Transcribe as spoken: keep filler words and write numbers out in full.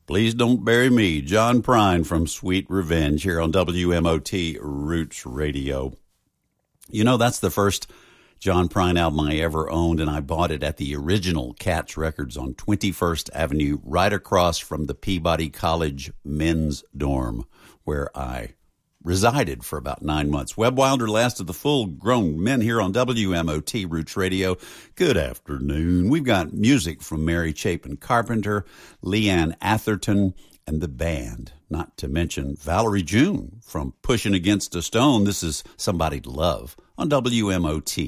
Please Don't Bury Me, John Prine from Sweet Revenge here on W M O T Roots Radio. You know, that's the first John Prine album I ever owned, and I bought it at the original Cats Records on twenty-first Avenue, right across from the Peabody College men's dorm, where I resided for about nine months. Webb Wilder, last of the full-grown men here on W M O T Roots Radio. Good afternoon. We've got music from Mary Chapin Carpenter, Leanne Atherton, and the band, not to mention Valerie June from Pushing Against a Stone. This is Somebody to Love on W M O T.